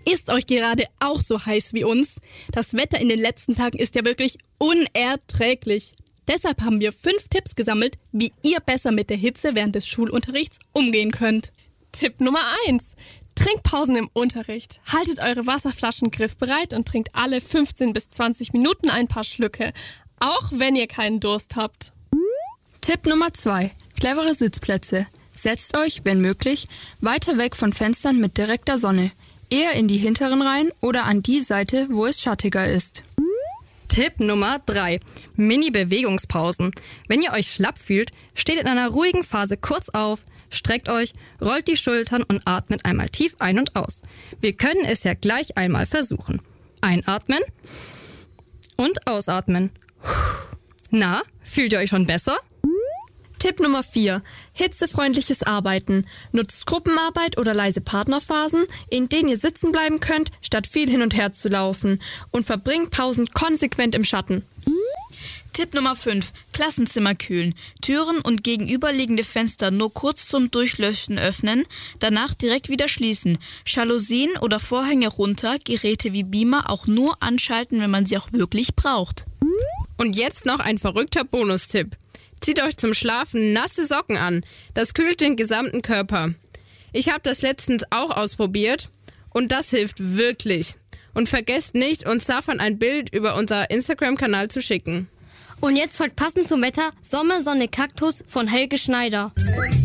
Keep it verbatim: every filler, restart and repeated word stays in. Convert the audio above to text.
Ist euch gerade auch so heiß wie uns? Das Wetter in den letzten Tagen ist ja wirklich unerträglich. Deshalb haben wir fünf Tipps gesammelt, wie ihr besser mit der Hitze während des Schulunterrichts umgehen könnt. Tipp Nummer eins. Trinkpausen im Unterricht. Haltet eure Wasserflaschen griffbereit und trinkt alle fünfzehn bis zwanzig Minuten ein paar Schlücke, auch wenn ihr keinen Durst habt. Tipp Nummer zwei. Clevere Sitzplätze. Setzt euch, wenn möglich, weiter weg von Fenstern mit direkter Sonne. Eher in die hinteren Reihen oder an die Seite, wo es schattiger ist. Tipp Nummer drei. Mini-Bewegungspausen. Wenn ihr euch schlapp fühlt, steht in einer ruhigen Phase kurz auf, streckt euch, rollt die Schultern und atmet einmal tief ein und aus. Wir können es ja gleich einmal versuchen. Einatmen und ausatmen. Na, fühlt ihr euch schon besser? Tipp Nummer vier. Hitzefreundliches Arbeiten. Nutzt Gruppenarbeit oder leise Partnerphasen, in denen ihr sitzen bleiben könnt, statt viel hin und her zu laufen. Und verbringt Pausen konsequent im Schatten. Tipp Nummer fünf. Klassenzimmer kühlen. Türen und gegenüberliegende Fenster nur kurz zum Durchlüften öffnen, danach direkt wieder schließen. Jalousien oder Vorhänge runter, Geräte wie Beamer auch nur anschalten, wenn man sie auch wirklich braucht. Und jetzt noch ein verrückter Bonustipp. Zieht euch zum Schlafen nasse Socken an. Das kühlt den gesamten Körper. Ich habe das letztens auch ausprobiert und das hilft wirklich. Und vergesst nicht, uns davon ein Bild über unser Instagram-Kanal zu schicken. Und jetzt folgt passend zum Wetter Sommer, Sonne, Kaktus von Helge Schneider.